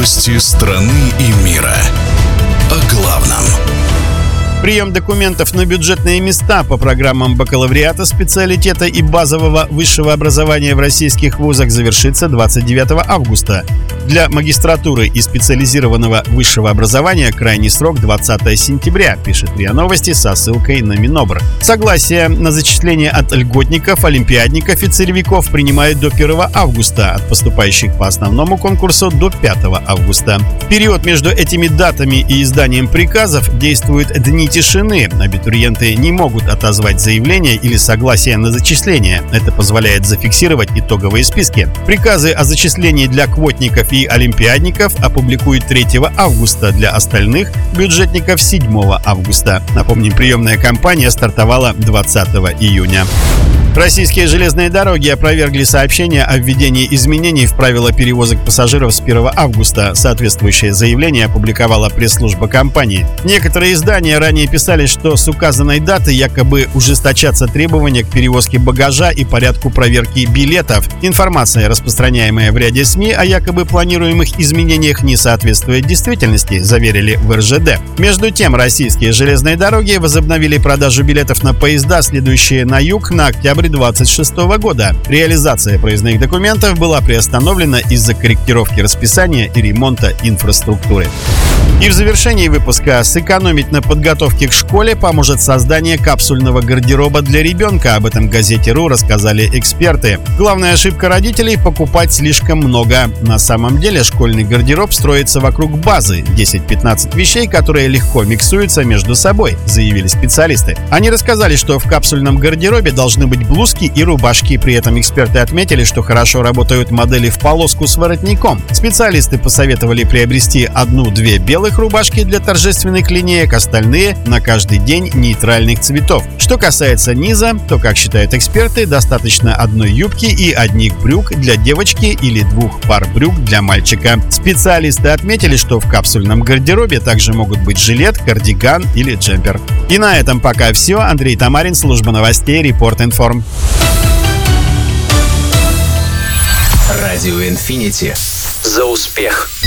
Новости страны и мира. О главном. Прием документов на бюджетные места по программам бакалавриата, специалитета и базового высшего образования в российских вузах завершится 29 августа. Для магистратуры и специализированного высшего образования крайний срок 20 сентября, пишет РИА Новости со ссылкой на Минобр. Согласие на зачисление от льготников, олимпиадников и целевиков принимают до 1 августа, от поступающих по основному конкурсу до 5 августа. В период между этими датами и изданием приказов действуют дни тишины. Абитуриенты не могут отозвать заявление или согласие на зачисление. Это позволяет зафиксировать итоговые списки. Приказы о зачислении для квотников и олимпиадников опубликуют 3 августа, для остальных бюджетников 7 августа. Напомним, приемная кампания стартовала 20 июня. Российские железные дороги опровергли сообщение о введении изменений в правила перевозок пассажиров с 1 августа. Соответствующее заявление опубликовала пресс-служба компании. Некоторые издания ранее писали, что с указанной даты якобы ужесточатся требования к перевозке багажа и порядку проверки билетов. Информация, распространяемая в ряде СМИ о якобы планируемых изменениях, не соответствует действительности, заверили в РЖД. Между тем, российские железные дороги возобновили продажу билетов на поезда, следующие на юг, на октябрь 2026 года. Реализация проездных документов была приостановлена из-за корректировки расписания и ремонта инфраструктуры. И в завершении выпуска: сэкономить на подготовке к школе поможет создание капсульного гардероба для ребенка. Об этом Газете.ру рассказали эксперты. Главная ошибка родителей – покупать слишком много. На самом деле школьный гардероб строится вокруг базы – 10-15 вещей, которые легко миксуются между собой, заявили специалисты. Они рассказали, что в капсульном гардеробе должны быть блузки и рубашки. При этом эксперты отметили, что хорошо работают модели в полоску с воротником. Специалисты посоветовали приобрести 1-2 белых рубашки для торжественных линеек, остальные на каждый день нейтральных цветов. Что касается низа, то, как считают эксперты, достаточно одной юбки и одних брюк для девочки или 2 пар брюк для мальчика. Специалисты отметили, что в капсульном гардеробе также могут быть жилет, кардиган или джемпер. И на этом пока все. Андрей Тамарин, служба новостей Report Inform. Радио Инфинити. За успех!